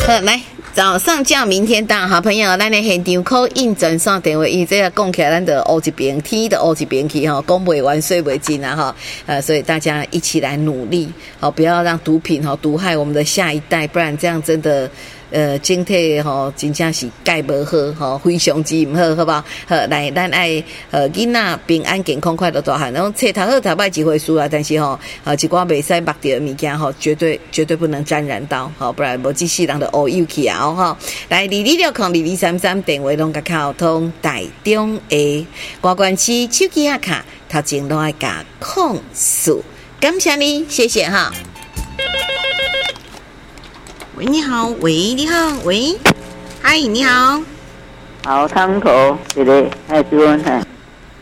好，来。早上叫明天到，好朋友，咱的现场 call in 专线电话，伊这个讲起来，咱就乌一边，天就乌一边去哈，讲不完，睡不尽啊哈，所以大家一起来努力，好，不要让毒品哈毒害我们的下一代，不然这样真的。整体吼真正是介无好吼，非常之唔好，好不好？好，来，咱爱囡仔平安健康快乐大汉，然后册读好读歹一回事啊，但是吼一寡袂使目着物件吼，绝对不能沾染到，好，不然无即世人就乌有去啊吼。来，22602233电话拢甲敲通台中的瓜关区手机啊卡，头前拢爱甲控诉，感谢你，谢谢哈。喂，你好，喂，你好，喂，嗨，你好， 好，汤头一个，主任，